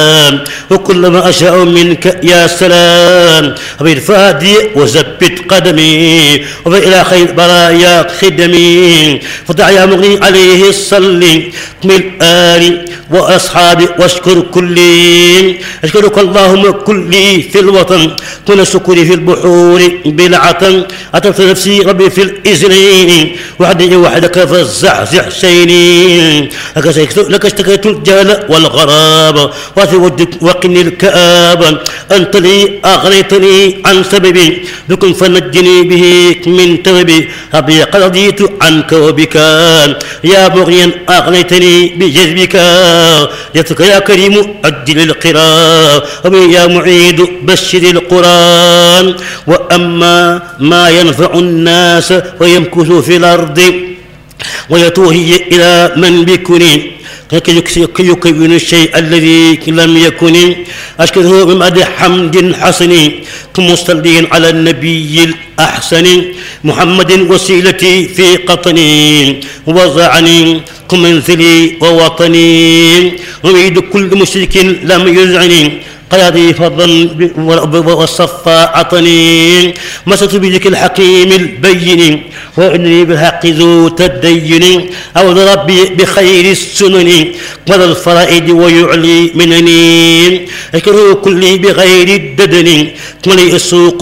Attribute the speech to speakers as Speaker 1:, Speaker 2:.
Speaker 1: وكلما أشاء منك يا سلام بالفادي وزبت قدمي وإلى خير برايا خدمي فدع يا مغني عليه الصلي من الآل وأصحابي واشكر كلي أشكرك اللهم كلي في الوطن كل شكري في البحور بالعطن أترك نفسي ربي في الإذن وحدي وحدك فالزعزع شيني لك اشتكيت الجهل والغراب وفي ودك وقني الكآب أنت لي أغنيتني عن سببي بكم فنجني به من تبي أبي قد رضيت عنك وبك يا مغنيا أغنيتني بجذبك يتك يا كريم أجل القراء يا معيد بشر القرآن وأما ما ينفع الناس ويمكث في الأرض ويتوهي إلى من بكني يكون الشيء الذي لم يكن أشكره بمدح حمد حسن كمصلين على النبي الأحسن محمد وسيلتي في قطني وضعني كمنزلي ووطني أريد كل مشرك لم يزعني قيادي فضلا والصفا عطني مست بذكر الحكيم البين وإنني بالحق ذو تدين أعوذ ربي بخير السنن وذا الفرائد ويعلي منني أكره كلي بغير الددن ولي السوق